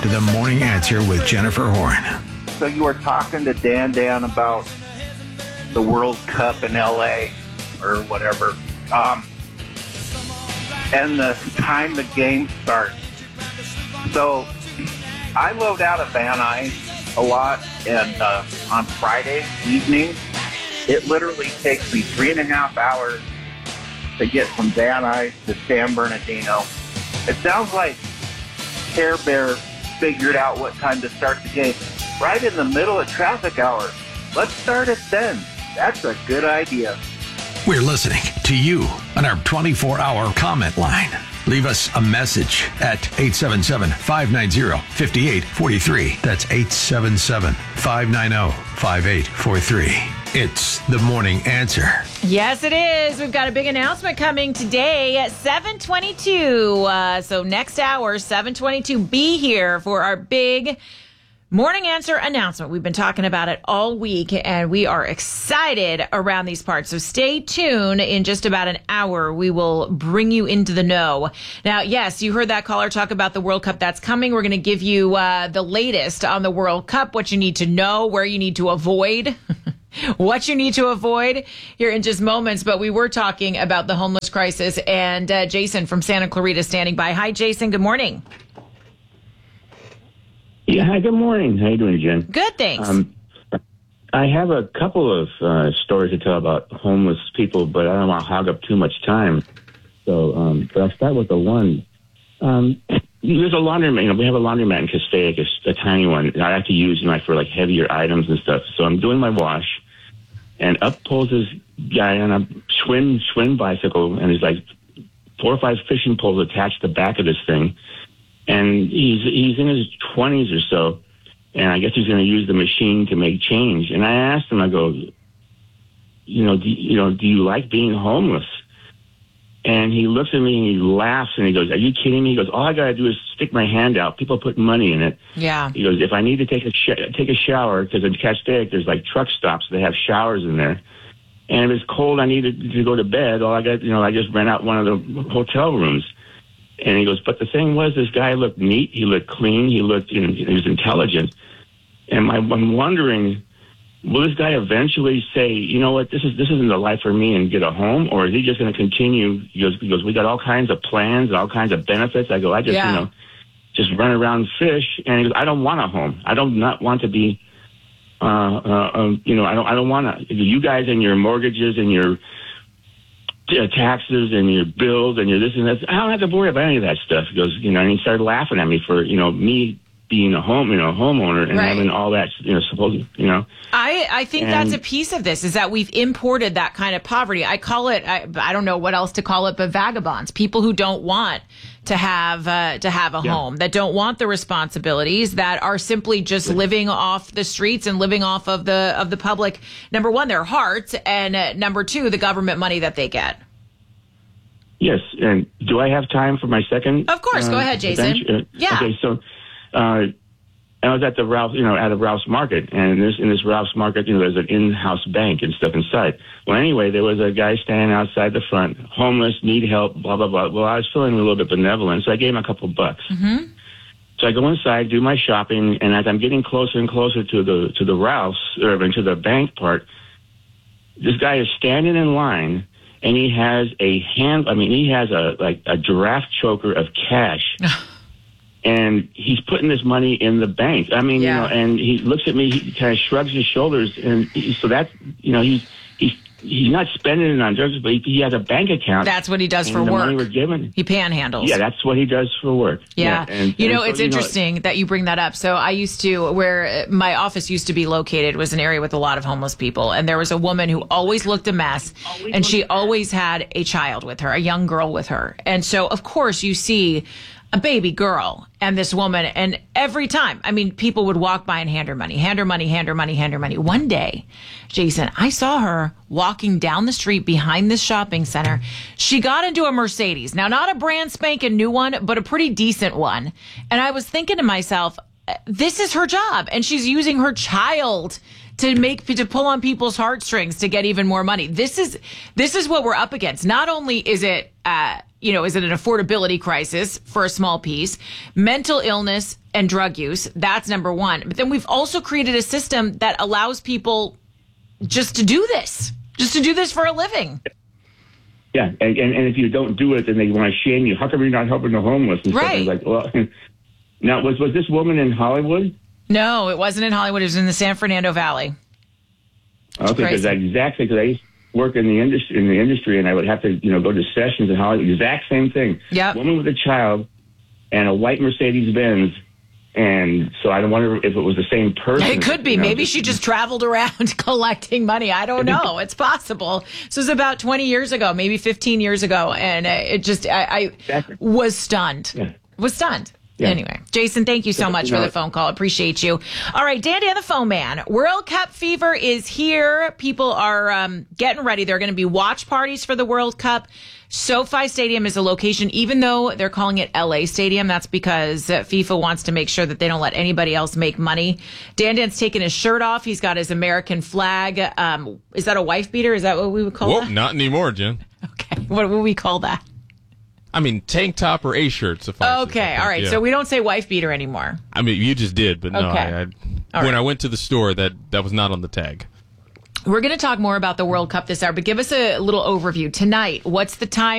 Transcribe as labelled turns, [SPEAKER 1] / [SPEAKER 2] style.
[SPEAKER 1] to the Morning Answer with Jennifer Horn.
[SPEAKER 2] So you were talking to Dan about the World Cup in L.A. or whatever, and the time the game starts. So I load out of Van Nuys a lot, and on Friday evening, it literally takes me 3.5 hours to get from Van Nuys to San Bernardino. It sounds like Care Bear figured out what time to start the game. Right in the middle of traffic hours. Let's start it then. That's a good idea.
[SPEAKER 1] We're listening to you on our 24-hour comment line. Leave us a message at 877-590-5843. That's 877-590-5843. It's the Morning Answer.
[SPEAKER 3] Yes, it is. We've got a big announcement coming today at 7:22. So next hour, 7:22, be here for our big Morning Answer announcement. We've been talking about it all week, and we are excited around these parts. So stay tuned. In just about an hour, we will bring you into the know. Now, yes, you heard that caller talk about the World Cup that's coming. We're going to give you the latest on the World Cup, what you need to know, where you need to avoid. What you need to avoid here in just moments. But we were talking about the homeless crisis, and Jason from Santa Clarita standing by. Hi, Jason. Good morning.
[SPEAKER 4] Yeah, hi, good morning. How you doing, Jen?
[SPEAKER 3] Good, thanks.
[SPEAKER 4] I have a couple of stories to tell about homeless people, but I don't want to hog up too much time. So, but I'll start with the one. There's a laundromat. We have a laundromat in Castaic, a tiny one. I have to use for like heavier items and stuff. So I'm doing my wash, and up pulls this guy on a swim bicycle, and there's like 4 or 5 fishing poles attached to the back of this thing. And he's in his 20s or so, and I guess he's going to use the machine to make change. And I asked him, I go, do you like being homeless? And he looks at me and he laughs and he goes, "Are you kidding me?" He goes, "All I got to do is stick my hand out. People put money in it."
[SPEAKER 3] Yeah.
[SPEAKER 4] He goes, "If I need to take a shower, because in Castaic there's like truck stops, they have showers in there. And if it's cold, I need to go to bed. I just rent out one of the hotel rooms." And he goes, "But the thing was, this guy looked neat. He looked clean. He was intelligent. And I'm wondering, will this guy eventually say, you know what, this isn't the life for me and get a home? Or is he just going to continue?" He goes, "We got all kinds of plans, all kinds of benefits." I go, "I just, just run around and fish." And he goes, "I don't want a home. I don't not want to be, I don't want to, you guys and your mortgages and your taxes and your bills and your this and that. I don't have to worry about any of that stuff." He goes, and he started laughing at me for, me being a homeowner and having all that,
[SPEAKER 3] I think that's a piece of this, is that we've imported that kind of poverty. I call it, I don't know what else to call it, but vagabonds, people who don't want to have a home, that don't want the responsibilities, that are simply just living off the streets and living off of the public, number one, their hearts, and number two, the government money that they get.
[SPEAKER 4] Yes. And do I have time for my second?
[SPEAKER 3] Of course. Go ahead, Jason. Yeah.
[SPEAKER 4] Okay. So, I was at the Ralph, at a Ralph's Market, and in this Ralph's Market, there's an in-house bank and stuff inside. Well, anyway, there was a guy standing outside the front, homeless, need help, blah, blah, blah. Well, I was feeling a little bit benevolent, so I gave him a couple bucks. Mm-hmm. So I go inside, do my shopping, and as I'm getting closer and closer to the Ralph's, or to the bank part, this guy is standing in line, and he has a giraffe choker of cash. And he's putting this money in the bank. And he looks at me, he kind of shrugs his shoulders. And so that's, he's not spending it on drugs, but he has a bank account.
[SPEAKER 3] That's what he does for
[SPEAKER 4] the
[SPEAKER 3] work.
[SPEAKER 4] Money we're given.
[SPEAKER 3] He panhandles.
[SPEAKER 4] Yeah, that's what he does for work.
[SPEAKER 3] Yeah.
[SPEAKER 4] And
[SPEAKER 3] it's interesting that you bring that up. So I used to, where my office used to be located, was an area with a lot of homeless people. And there was a woman who always looked a mess. And she always had a child with her, a young girl with her. And so, of course, you see a baby girl and this woman, and every time, people would walk by and hand her money. One day, Jason, I saw her walking down the street behind this shopping center. She got into a Mercedes. Now, not a brand spanking new one, but a pretty decent one. And I was thinking to myself, this is her job, and she's using her child to pull on people's heartstrings to get even more money. This is what we're up against. Not only is it is it an affordability crisis for a small piece? Mental illness and drug use, that's number one. But then we've also created a system that allows people just to do this for a living.
[SPEAKER 4] Yeah, and if you don't do it, then they want to shame you. How come you're not helping the homeless? And
[SPEAKER 3] right.
[SPEAKER 4] Stuff. Like, well, now, was this woman in Hollywood?
[SPEAKER 3] No, it wasn't in Hollywood. It was in the San Fernando Valley.
[SPEAKER 4] Okay, because I used to work in the industry, and I would have to, go to sessions in Hollywood. Exact same thing.
[SPEAKER 3] Yep.
[SPEAKER 4] Woman with a child and a white Mercedes-Benz. And so I wonder if it was the same person.
[SPEAKER 3] It could be. Maybe she just traveled around collecting money. I don't know. It's possible. This was about 20 years ago, maybe 15 years ago. And I
[SPEAKER 4] exactly.
[SPEAKER 3] was stunned. Yeah. Was stunned. Yeah. Anyway, Jason, thank you so much for the phone call. Appreciate you. All right, Dan the phone man. World Cup fever is here. People are getting ready. There are going to be watch parties for the World Cup. SoFi Stadium is a location, even though they're calling it LA Stadium. That's because FIFA wants to make sure that they don't let anybody else make money. Dan's taking his shirt off. He's got his American flag. Is that a wife beater? Is that what we would call that?
[SPEAKER 5] Not anymore, Jen.
[SPEAKER 3] Okay. What would we call that?
[SPEAKER 5] I mean, tank top or a shirt suffices.
[SPEAKER 3] Okay, all right. Yeah. So we don't say wife beater anymore.
[SPEAKER 5] I mean, you just did, but no.
[SPEAKER 3] Okay.
[SPEAKER 5] When I went to the store, that was not on the tag.
[SPEAKER 3] We're going to talk more about the World Cup this hour, but give us a little overview. Tonight, what's the time?